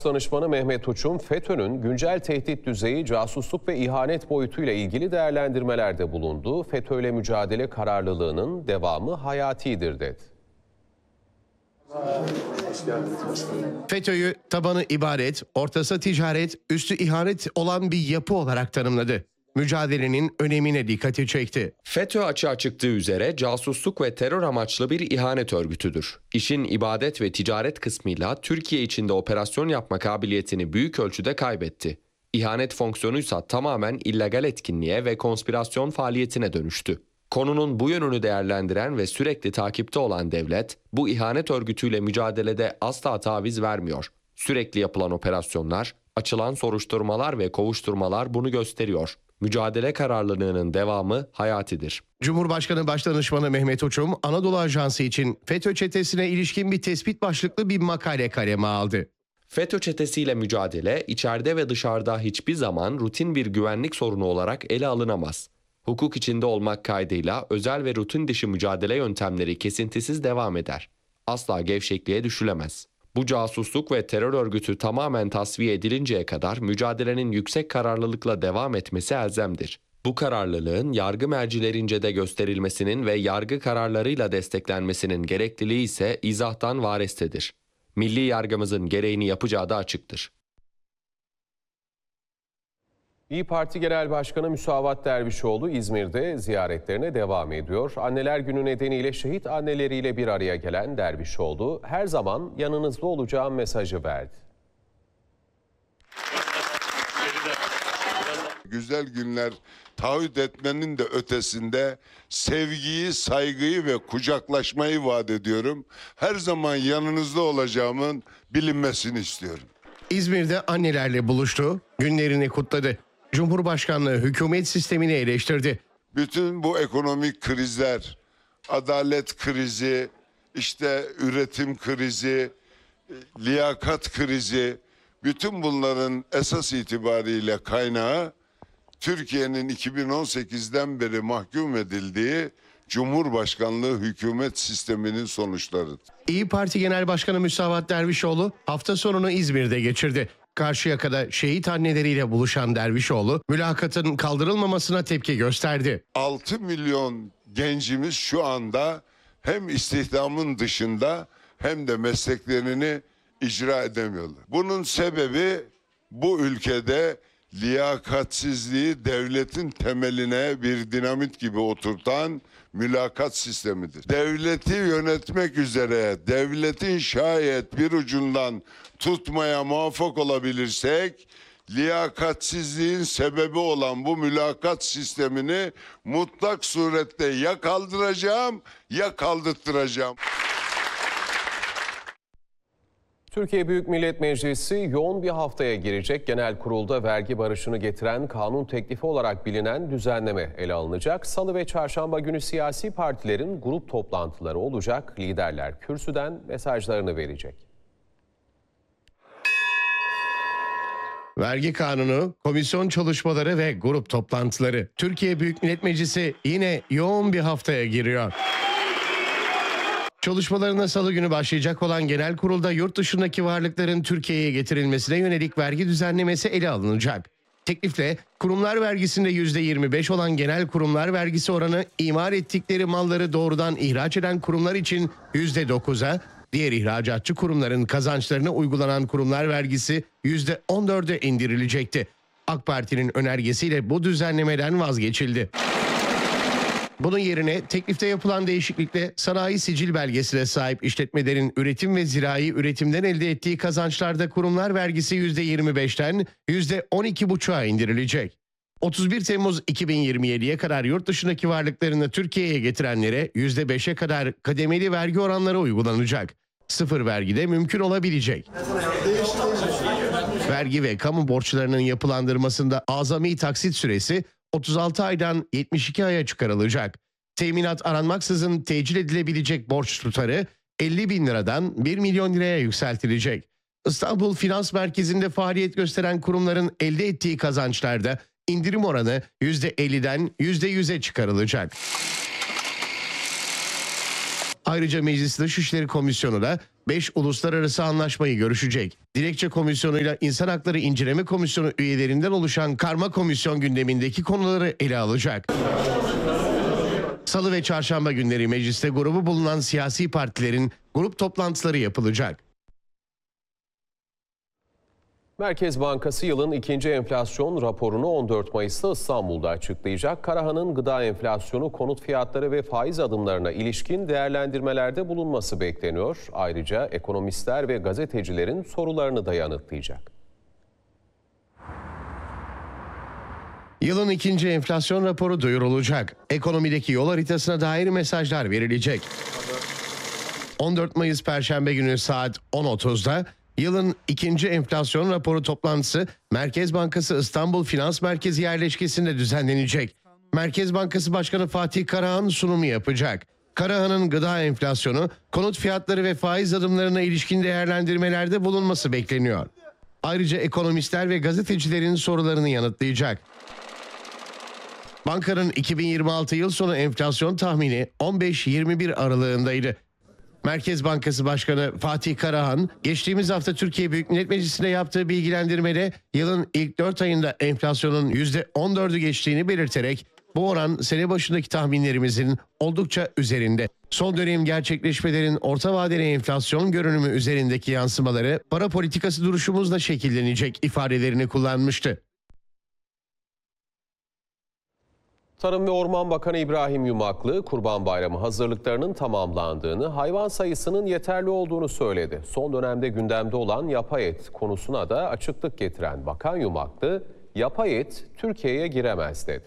Danışmanı Mehmet Uçum, FETÖ'nün güncel tehdit düzeyi, casusluk ve ihanet boyutuyla ilgili değerlendirmelerde bulundu. FETÖ'yle mücadele kararlılığının devamı hayatidir dedi. FETÖ'yü tabanı ibaret, ortası ticaret, üstü ihanet olan bir yapı olarak tanımladı. Mücadelenin önemine dikkati çekti. FETÖ açığa çıktığı üzere casusluk ve terör amaçlı bir ihanet örgütüdür. İşin ibadet ve ticaret kısmıyla Türkiye içinde operasyon yapma kabiliyetini büyük ölçüde kaybetti. İhanet fonksiyonuysa tamamen illegal etkinliğe ve konspirasyon faaliyetine dönüştü. Konunun bu yönünü değerlendiren ve sürekli takipte olan devlet, bu ihanet örgütüyle mücadelede asla taviz vermiyor. Sürekli yapılan operasyonlar, açılan soruşturmalar ve kovuşturmalar bunu gösteriyor. Mücadele kararlılığının devamı hayatidir. Cumhurbaşkanı Başdanışmanı Mehmet Uçum, Anadolu Ajansı için FETÖ çetesine ilişkin bir tespit başlıklı bir makale kaleme aldı. FETÖ çetesiyle mücadele, içeride ve dışarıda hiçbir zaman rutin bir güvenlik sorunu olarak ele alınamaz. Hukuk içinde olmak kaydıyla özel ve rutin dışı mücadele yöntemleri kesintisiz devam eder. Asla gevşekliğe düşülemez. Bu casusluk ve terör örgütü tamamen tasfiye edilinceye kadar mücadelenin yüksek kararlılıkla devam etmesi elzemdir. Bu kararlılığın yargı mercilerince de gösterilmesinin ve yargı kararlarıyla desteklenmesinin gerekliliği ise izahtan varestedir. Milli yargımızın gereğini yapacağı da açıktır. İYİ Parti Genel Başkanı Müsavat Dervişoğlu İzmir'de ziyaretlerine devam ediyor. Anneler Günü nedeniyle şehit anneleriyle bir araya gelen Dervişoğlu her zaman yanınızda olacağım mesajı verdi. Güzel günler taahhüt etmenin de ötesinde sevgiyi, saygıyı ve kucaklaşmayı vaat ediyorum. Her zaman yanınızda olacağımın bilinmesini istiyorum. İzmir'de annelerle buluştu, günlerini kutladı. Cumhurbaşkanlığı hükümet sistemini eleştirdi. Bütün bu ekonomik krizler, adalet krizi, işte üretim krizi, liyakat krizi, bütün bunların esas itibariyle kaynağı Türkiye'nin 2018'den beri mahkum edildiği Cumhurbaşkanlığı hükümet sisteminin sonuçlarıdır. İYİ Parti Genel Başkanı Müsavat Dervişoğlu hafta sonunu İzmir'de geçirdi. Karşıyaka'da şehit anneleriyle buluşan Dervişoğlu, mülakatın kaldırılmamasına tepki gösterdi. 6 milyon gencimiz şu anda hem istihdamın dışında hem de mesleklerini icra edemiyorlar. Bunun sebebi bu ülkede liyakatsizliği devletin temeline bir dinamit gibi oturtan mülakat sistemidir. Devleti yönetmek üzere devletin şayet bir ucundan tutmaya muvaffak olabilirsek, liyakatsizliğin sebebi olan bu mülakat sistemini mutlak surette ya kaldıracağım ya kaldırttıracağım. Türkiye Büyük Millet Meclisi yoğun bir haftaya girecek. Genel kurulda vergi barışını getiren kanun teklifi olarak bilinen düzenleme ele alınacak. Salı ve çarşamba günü siyasi partilerin grup toplantıları olacak. Liderler kürsüden mesajlarını verecek. Vergi kanunu, komisyon çalışmaları ve grup toplantıları. Türkiye Büyük Millet Meclisi yine yoğun bir haftaya giriyor. Çalışmalarına salı günü başlayacak olan genel kurulda yurt dışındaki varlıkların Türkiye'ye getirilmesine yönelik vergi düzenlemesi ele alınacak. Teklifle kurumlar vergisinde %25 olan genel kurumlar vergisi oranı imal ettikleri malları doğrudan ihraç eden kurumlar için %9'a, diğer ihracatçı kurumların kazançlarına uygulanan kurumlar vergisi %14'e indirilecekti. AK Parti'nin önergesiyle bu düzenlemeden vazgeçildi. Bunun yerine teklifte yapılan değişiklikle sanayi sicil belgesine sahip işletmelerin üretim ve zirai üretimden elde ettiği kazançlarda kurumlar vergisi %25'ten %12,5'a indirilecek. 31 Temmuz 2027'ye kadar yurt dışındaki varlıklarını Türkiye'ye getirenlere %5'e kadar kademeli vergi oranları uygulanacak. Sıfır vergi de mümkün olabilecek. Vergi ve kamu borçlarının yapılandırmasında azami taksit süresi 36 aydan 72 aya çıkarılacak. Teminat aranmaksızın tecil edilebilecek borç tutarı 50 bin liradan 1 milyon liraya yükseltilecek. İstanbul Finans Merkezi'nde faaliyet gösteren kurumların elde ettiği kazançlarda indirim oranı %50'den %100'e çıkarılacak. Ayrıca Meclis Dışişleri Komisyonu da 5 uluslararası anlaşmayı görüşecek. Dilekçe Komisyonu'yla İnsan Hakları İnceleme Komisyonu üyelerinden oluşan karma komisyon gündemindeki konuları ele alacak. Salı ve çarşamba günleri mecliste grubu bulunan siyasi partilerin grup toplantıları yapılacak. Merkez Bankası yılın ikinci enflasyon raporunu 14 Mayıs'ta İstanbul'da açıklayacak. Karahan'ın gıda enflasyonu, konut fiyatları ve faiz adımlarına ilişkin değerlendirmelerde bulunması bekleniyor. Ayrıca ekonomistler ve gazetecilerin sorularını da yanıtlayacak. Yılın ikinci enflasyon raporu duyurulacak. Ekonomideki yol haritasına dair mesajlar verilecek. 14 Mayıs Perşembe günü saat 10.30'da yılın ikinci enflasyon raporu toplantısı Merkez Bankası İstanbul Finans Merkezi yerleşkesinde düzenlenecek. Merkez Bankası Başkanı Fatih Karahan sunumu yapacak. Karahan'ın gıda enflasyonu, konut fiyatları ve faiz adımlarına ilişkin değerlendirmelerde bulunması bekleniyor. Ayrıca ekonomistler ve gazetecilerin sorularını yanıtlayacak. Bankanın 2026 yıl sonu enflasyon tahmini 15-21 aralığındaydı. Merkez Bankası Başkanı Fatih Karahan, geçtiğimiz hafta Türkiye Büyük Millet Meclisi'nde yaptığı bilgilendirmede yılın ilk 4 ayında enflasyonun %14'ü geçtiğini belirterek bu oran sene başındaki tahminlerimizin oldukça üzerinde. Son dönem gerçekleşmelerin orta vadeli enflasyon görünümü üzerindeki yansımaları para politikası duruşumuzla şekillenecek ifadelerini kullanmıştı. Tarım ve Orman Bakanı İbrahim Yumaklı, Kurban Bayramı hazırlıklarının tamamlandığını, hayvan sayısının yeterli olduğunu söyledi. Son dönemde gündemde olan yapay et konusuna da açıklık getiren Bakan Yumaklı, yapay et Türkiye'ye giremez dedi.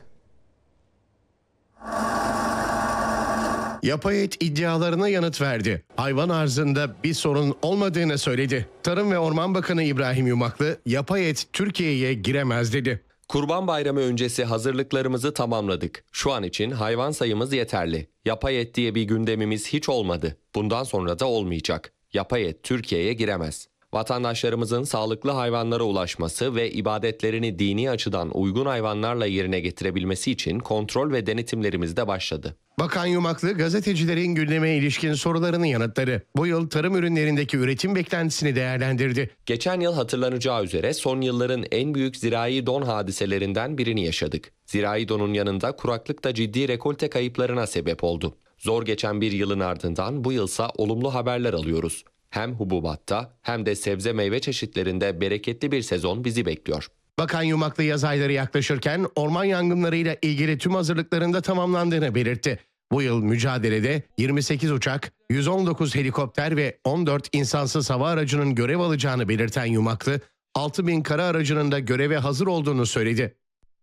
Yapay et iddialarına yanıt verdi. Hayvan arzında bir sorun olmadığını söyledi. Tarım ve Orman Bakanı İbrahim Yumaklı, yapay et Türkiye'ye giremez dedi. Kurban Bayramı öncesi hazırlıklarımızı tamamladık. Şu an için hayvan sayımız yeterli. Yapay et diye bir gündemimiz hiç olmadı. Bundan sonra da olmayacak. Yapay et Türkiye'ye giremez. Vatandaşlarımızın sağlıklı hayvanlara ulaşması ve ibadetlerini dini açıdan uygun hayvanlarla yerine getirebilmesi için kontrol ve denetimlerimiz de başladı. Bakan Yumaklı gazetecilerin gündeme ilişkin sorularını yanıtladı. Bu yıl tarım ürünlerindeki üretim beklentisini değerlendirdi. Geçen yıl hatırlanacağı üzere son yılların en büyük zirai don hadiselerinden birini yaşadık. Zirai donun yanında kuraklık da ciddi rekolte kayıplarına sebep oldu. Zor geçen bir yılın ardından bu yılsa olumlu haberler alıyoruz. Hem hububatta hem de sebze meyve çeşitlerinde bereketli bir sezon bizi bekliyor. Bakan Yumaklı yaz ayları yaklaşırken orman yangınlarıyla ilgili tüm hazırlıkların da tamamlandığını belirtti. Bu yıl mücadelede 28 uçak, 119 helikopter ve 14 insansız hava aracının görev alacağını belirten Yumaklı, 6.000 kara aracının da göreve hazır olduğunu söyledi.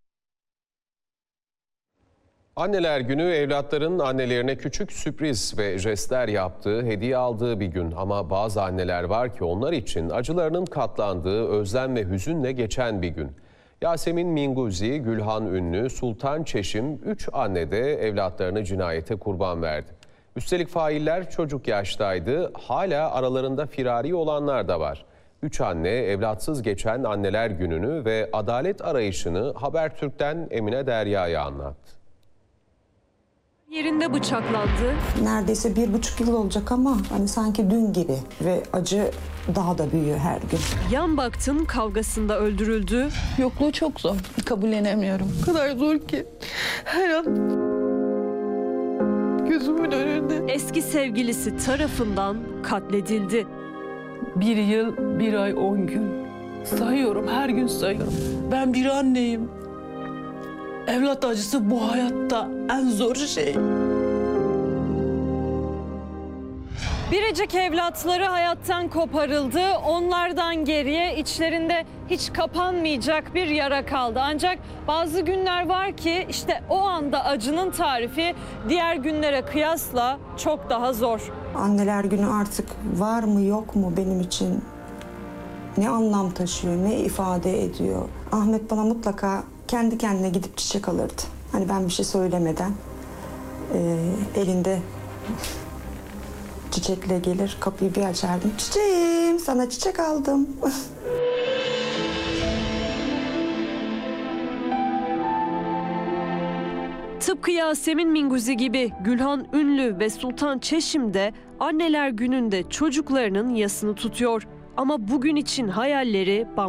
Anneler Günü evlatların annelerine küçük sürpriz ve jestler yaptığı, hediye aldığı bir gün. Ama bazı anneler var ki onlar için acılarının katlandığı, özlem ve hüzünle geçen bir gün. Yasemin Minguzi, Gülhan Ünlü, Sultan Çeşim 3 anne de evlatlarını cinayete kurban verdi. Üstelik failler çocuk yaştaydı, hala aralarında firari olanlar da var. 3 anne evlatsız geçen Anneler Günü'nü ve adalet arayışını Habertürk'ten Emine Derya'ya anlattı. Yerinde bıçaklandı. Neredeyse 1,5 yıl olacak ama hani sanki dün gibi ve acı daha da büyüyor her gün. Yan baktın kavgasında öldürüldü. Yokluğu çok zor. Kabullenemiyorum. O kadar zor ki. Her an gözümün önünde. Eski sevgilisi tarafından katledildi. 1 yıl, 1 ay, 10 gün. Sayıyorum, her gün sayıyorum. Ben bir anneyim. Evlat acısı bu hayatta en zor şey. Biricik evlatları hayattan koparıldı. Onlardan geriye içlerinde hiç kapanmayacak bir yara kaldı. Ancak bazı günler var ki işte o anda acının tarifi diğer günlere kıyasla çok daha zor. Anneler Günü artık var mı yok mu benim için ne anlam taşıyor, ne ifade ediyor. Ahmet bana mutlaka kendi kendine gidip çiçek alırdı. Hani ben bir şey söylemeden elinde çiçekle gelir, kapıyı bir açardım. Çiçeğim, sana çiçek aldım. Tıp Tıpkı Yasemin Minguzi gibi Gülhan Ünlü ve Sultan Çeşim de anneler gününde çocuklarının yasını tutuyor. Ama bugün için hayalleri bambaşka.